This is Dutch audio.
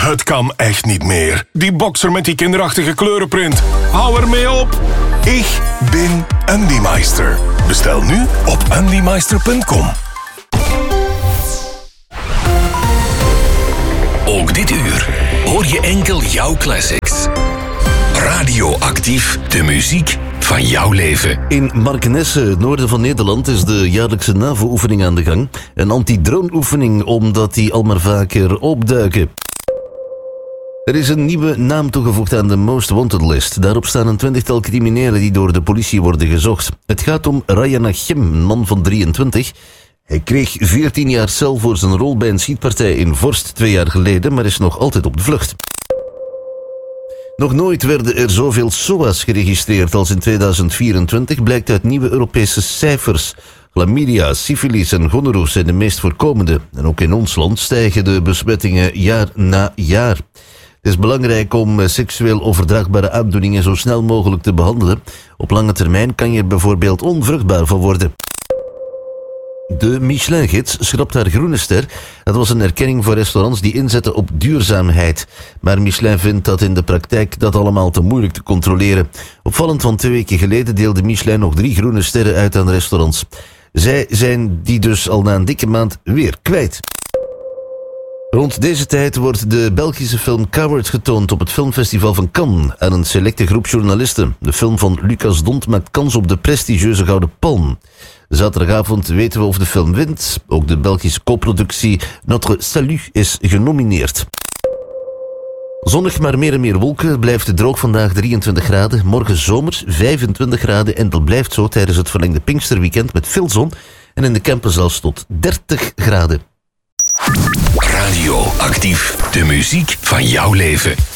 Het kan echt niet meer. Die boxer met die kinderachtige kleurenprint. Hou ermee op. Ik ben Andy Meister. Bestel nu op andymeister.com. Ook dit uur hoor je enkel jouw classics. Radioactief, de muziek van jouw leven. In Markenesse, het noorden van Nederland, is de jaarlijkse NAVO-oefening aan de gang. Een anti-drone-oefening, omdat die al maar vaker opduiken. Er is een nieuwe naam toegevoegd aan de Most Wanted List. Daarop staan een 20-tal criminelen die door de politie worden gezocht. Het gaat om Ryan Achem, een man van 23. Hij kreeg 14 jaar cel voor zijn rol bij een schietpartij in Vorst 2 jaar geleden, maar is nog altijd op de vlucht. Nog nooit werden er zoveel SOA's geregistreerd als in 2024, blijkt uit nieuwe Europese cijfers. Chlamydia, syfilis en gonorroe zijn de meest voorkomende. En ook in ons land stijgen de besmettingen jaar na jaar. Het is belangrijk om seksueel overdraagbare aandoeningen zo snel mogelijk te behandelen. Op lange termijn kan je er bijvoorbeeld onvruchtbaar van worden. De Michelin-gids schrapt haar groene ster. Dat was een erkenning voor restaurants die inzetten op duurzaamheid. Maar Michelin vindt dat in de praktijk dat allemaal te moeilijk te controleren. Opvallend, van 2 weken geleden deelde Michelin nog 3 groene sterren uit aan restaurants. Zij zijn die dus al na een dikke maand weer kwijt. Rond deze tijd wordt de Belgische film Coward getoond op het filmfestival van Cannes aan een selecte groep journalisten. De film van Lucas Dont maakt kans op de prestigieuze Gouden Palm. Zaterdagavond weten we of de film wint. Ook de Belgische co-productie Notre Salut is genomineerd. Zonnig, maar meer en meer wolken. Het blijft droog vandaag, 23 graden. Morgen zomers, 25 graden. En dat blijft zo tijdens het verlengde Pinksterweekend met veel zon. En in de camper zelfs tot 30 graden. Radioactief, de muziek van jouw leven.